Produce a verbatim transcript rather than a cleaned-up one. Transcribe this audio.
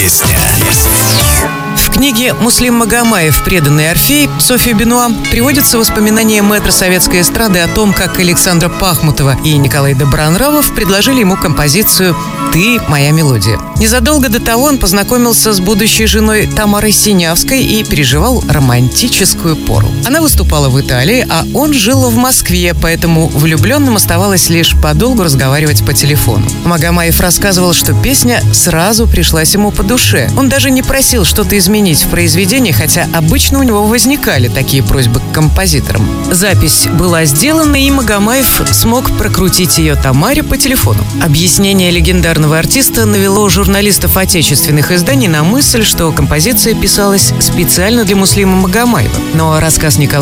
Песня. В книге «Муслим Магомаев. Преданный Орфей» Софьи Бенуа приводятся воспоминания мэтра советской эстрады о том, как Александра Пахмутова и Николай Добронравов предложили ему композицию «Ты – моя мелодия». Незадолго до того он познакомился с будущей женой Тамарой Синявской и переживал романтическую пору. Она выступала в Италии, а он жил в Москве, поэтому влюбленным оставалось лишь подолгу разговаривать по телефону. Магомаев рассказывал, что песня сразу пришлась ему по душе. Он даже не просил что-то изменить в произведении, хотя обычно у него возникали такие просьбы к композиторам. Запись была сделана, и Магомаев смог прокрутить ее Тамаре по телефону. Объяснение легендарного артиста навело журналистов отечественных изданий на мысль, что композиция писалась специально для Муслима Магомаева. Но рассказ Николая